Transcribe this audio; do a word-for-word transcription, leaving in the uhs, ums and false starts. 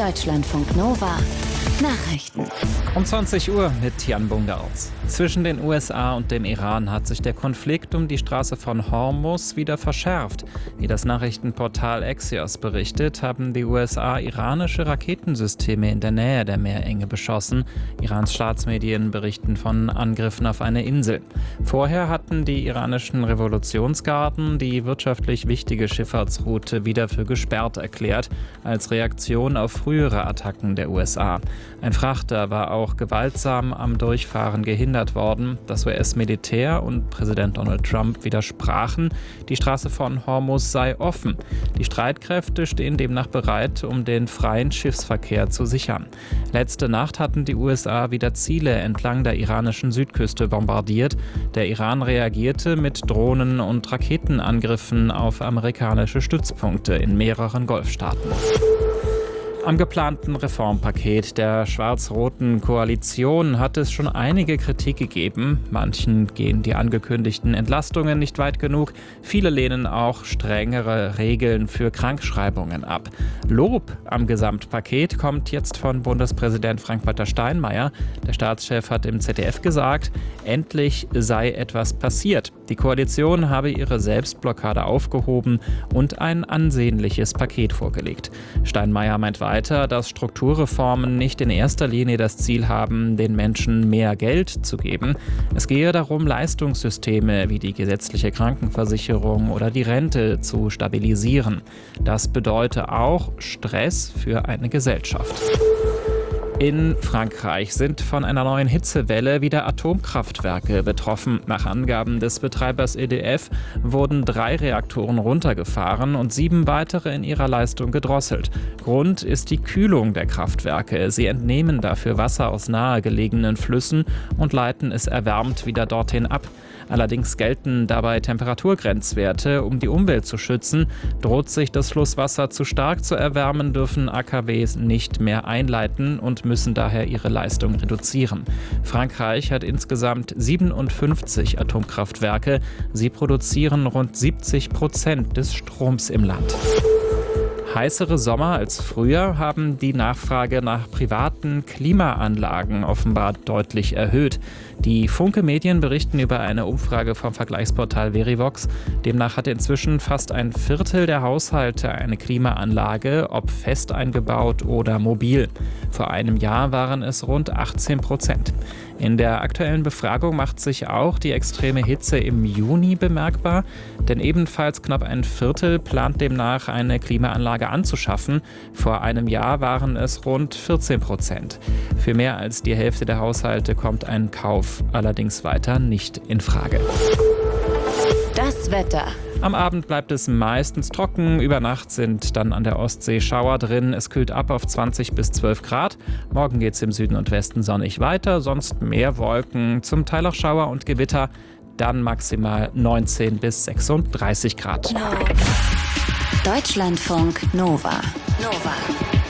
Deutschlandfunk Nova Nachrichten. Um zwanzig Uhr mit Jan Bungartz. Zwischen den U S A und dem Iran hat sich der Konflikt um die Straße von Hormuz wieder verschärft. Wie das Nachrichtenportal Axios berichtet, haben die U S A iranische Raketensysteme in der Nähe der Meerenge beschossen. Irans Staatsmedien berichten von Angriffen auf eine Insel. Vorher hatten die iranischen Revolutionsgarden die wirtschaftlich wichtige Schifffahrtsroute wieder für gesperrt erklärt, als Reaktion auf frühere Attacken der U S A. Ein Frachter war auch gewaltsam am Durchfahren gehindert worden. Das U S-Militär und Präsident Donald Trump widersprachen, die Straße von Hormuz sei offen. Die Streitkräfte stehen demnach bereit, um den freien Schiffsverkehr zu sichern. Letzte Nacht hatten die U S A wieder Ziele entlang der iranischen Südküste bombardiert. Der Iran reagierte mit Drohnen- und Raketenangriffen auf amerikanische Stützpunkte in mehreren Golfstaaten. Am geplanten Reformpaket der schwarz-roten Koalition hat es schon einige Kritik gegeben. Manchen gehen die angekündigten Entlastungen nicht weit genug. Viele lehnen auch strengere Regeln für Krankschreibungen ab. Lob am Gesamtpaket kommt jetzt von Bundespräsident Frank-Walter Steinmeier. Der Staatschef hat im Z D F gesagt, endlich sei etwas passiert. Die Koalition habe ihre Selbstblockade aufgehoben und ein ansehnliches Paket vorgelegt. Steinmeier meint weiter, dass Strukturreformen nicht in erster Linie das Ziel haben, den Menschen mehr Geld zu geben. Es gehe darum, Leistungssysteme wie die gesetzliche Krankenversicherung oder die Rente zu stabilisieren. Das bedeute auch Stress für eine Gesellschaft. In Frankreich sind von einer neuen Hitzewelle wieder Atomkraftwerke betroffen. Nach Angaben des Betreibers E D F wurden drei Reaktoren runtergefahren und sieben weitere in ihrer Leistung gedrosselt. Grund ist die Kühlung der Kraftwerke. Sie entnehmen dafür Wasser aus nahegelegenen Flüssen und leiten es erwärmt wieder dorthin ab. Allerdings gelten dabei Temperaturgrenzwerte, um die Umwelt zu schützen. Droht sich das Flusswasser zu stark zu erwärmen, dürfen A K Ws nicht mehr einleiten und müssen daher ihre Leistung reduzieren. Frankreich hat insgesamt siebenundfünfzig Atomkraftwerke. Sie produzieren rund siebzig Prozent des Stroms im Land. Heißere Sommer als früher haben die Nachfrage nach privaten Klimaanlagen offenbar deutlich erhöht. Die Funke Medien berichten über eine Umfrage vom Vergleichsportal Verivox. Demnach hat inzwischen fast ein Viertel der Haushalte eine Klimaanlage, ob fest eingebaut oder mobil. Vor einem Jahr waren es rund achtzehn Prozent. In der aktuellen Befragung macht sich auch die extreme Hitze im Juni bemerkbar, denn ebenfalls knapp ein Viertel plant demnach eine Klimaanlage anzuschaffen. Vor einem Jahr waren es rund vierzehn Prozent. Für mehr als die Hälfte der Haushalte kommt ein Kauf allerdings weiter nicht in Frage. Das Wetter. Am Abend bleibt es meistens trocken. Über Nacht sind dann an der Ostsee Schauer drin. Es kühlt ab auf zwanzig bis zwölf Grad. Morgen geht es im Süden und Westen sonnig weiter. Sonst mehr Wolken, zum Teil auch Schauer und Gewitter. Dann maximal neunzehn bis sechsunddreißig Grad. Deutschlandfunk Nova. Nova.